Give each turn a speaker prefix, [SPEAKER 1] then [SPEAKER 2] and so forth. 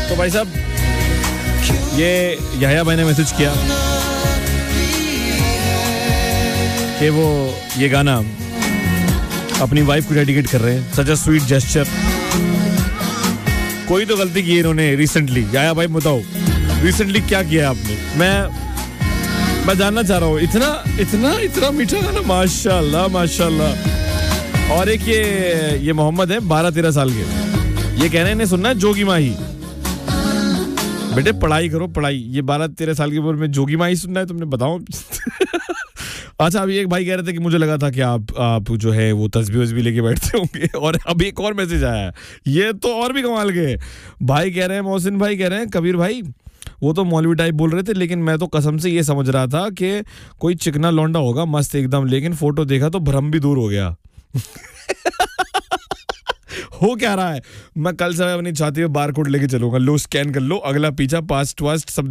[SPEAKER 1] तो भाई साहब ये याया भाई ने मैसेज किया कि वो ये गाना अपनी वाइफ को डेडिकेट कर रहे हैं, सच अ स्वीट जेस्चर। कोई तो गलती की है इन्होंने रिसेंटली। याया भाई बताओ रिसेंटली क्या किया आपने? मैं जानना चाह रहा हूँ। इतना मीठा गाना, माशाल्लाह माशाल्लाह। और एक ये मोहम्मद है 12-13 साल के, ये कह रहे हैं इन्हें सुनना है जोगी माही। बेटे पढ़ाई करो पढ़ाई, ये 12-13 साल की उम्र में जोगी माही सुनना है तुमने, बताओ। अच्छा अभी एक भाई कह रहे थे कि मुझे लगा था कि आप जो है वो तस्बीह लेके बैठते होंगे, और अभी एक और मैसेज आया है, ये तो और भी कमाल के। भाई कह रहे हैं, मोहसिन भाई कह रहे हैं, कबीर भाई वो तो मौलवी टाइप बोल रहे थे, लेकिन मैं तो कसम से ये समझ रहा था कि कोई चिकना लौंडा होगा मस्त एकदम, लेकिन फोटो देखा तो भ्रम भी दूर हो गया। हो क्या रहा है? मैं कल से अपनी छाती में बार कोड लेके चलूंगा, लो स्कैन कर लो, अगला पीछा पास्ट वास्ट सब